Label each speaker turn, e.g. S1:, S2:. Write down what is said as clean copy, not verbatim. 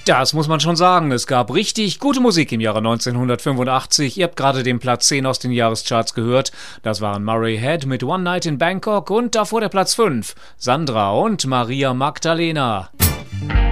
S1: Das muss man schon sagen. Es gab richtig gute Musik im Jahre 1985. Ihr habt gerade den Platz 10 aus den Jahrescharts gehört. Das waren Murray Head mit One Night in Bangkok und davor der Platz 5. Sandra und Maria Magdalena.